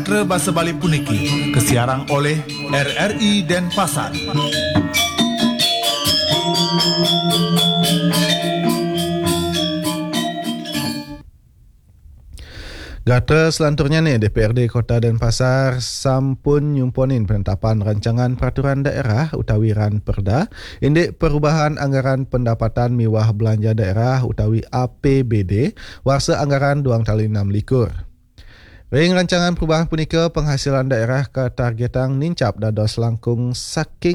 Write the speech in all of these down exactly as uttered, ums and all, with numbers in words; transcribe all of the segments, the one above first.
Gatra Bahasa Bali puniki kesiarang oleh R R I Denpasar. Gatra selanturnya ni, D P R D Kota Denpasar sampun nyumponin penetapan rancangan peraturan daerah utawi ran perda indik perubahan anggaran pendapatan miwah belanja daerah utawi A P B D warsa anggaran duang tali enam likur. Ring rancangan perubahan punika penghasilan daerah ketargetang nincap dados langkung saking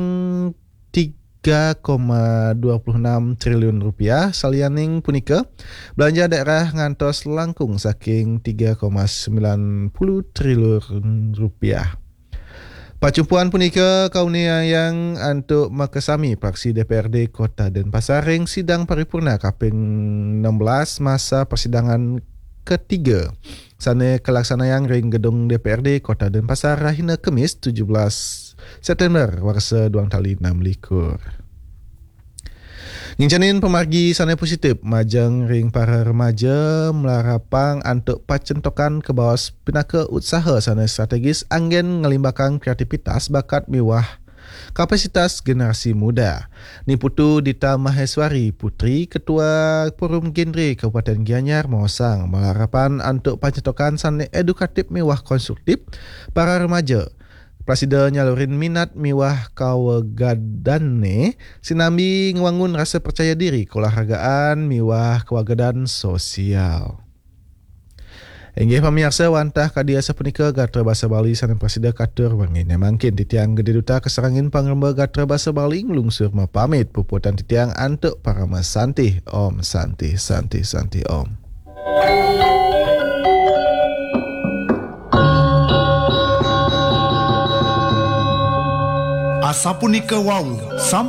tiga koma dua enam triliun rupiah, salianing punika belanja daerah ngantos langkung saking tiga koma sembilan puluh triliun rupiah. Pacumpuan punika kaunia yang untuk makasami praksi D P R D Kota Denpasar ring sidang paripurna kaping enam belas masa persidangan ketiga sana kelaksanaan ring gedung D P R D Kota Denpasar Rahina Kemis tujuh belas September warsa duang tali enam likur. Ngincanin pemargi sana positif majang ring para remaja melarapang untuk pacentokan ke bawah pinaka usaha sana strategis angin ngelimbahkan kreativitas bakat miwah kapasitas generasi muda. Ni Putu Dita Maheswari Putri, Ketua Forum Genre Kabupaten Gianyar Mawasang melarapan untuk pancetokan sana edukatif miwah konstruktif para remaja. Presiden nyalurin minat miwah kawagadane sinambi ngewangun rasa percaya diri keolahragaan miwah kewagadan sosial. Inggih pamirsa wantah kadia sapunika Gatra Bahasa Bali sana presida katur wangin yang mangkin titiang gede duta keserangin pangremba Gatra Bahasa Bali ngelungsur mapamit puputan titiang antuk para mas santih om santih santih santih om. Asapunika wau